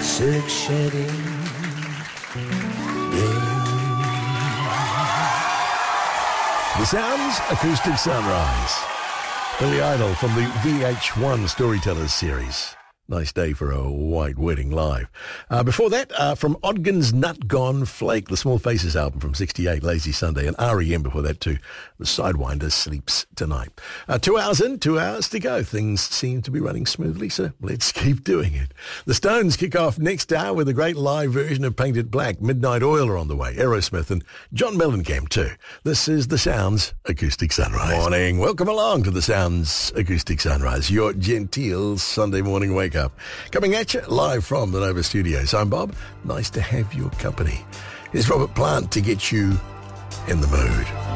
silk shedding The Sounds Acoustic Sunrise. Billy Idol from the VH1 Storytellers series. Nice day for a white wedding live. Before that, from Odgin's Nut Gone Flake, the Small Faces album from 68, Lazy Sunday, and R.E.M. before that too, the Sidewinder Sleeps Tonight. 2 hours in, 2 hours to go. Things seem to be running smoothly, so let's keep doing it. The Stones kick off next hour with a great live version of Painted Black. Midnight Oil are on the way, Aerosmith and John Mellencamp too. This is The Sounds Acoustic Sunrise. Morning, welcome along to The Sounds Acoustic Sunrise, your genteel Sunday morning wake-up. Coming at you live from the Nova Studios. I'm Bob. Nice to have your company. Here's Robert Plant to get you in the mood.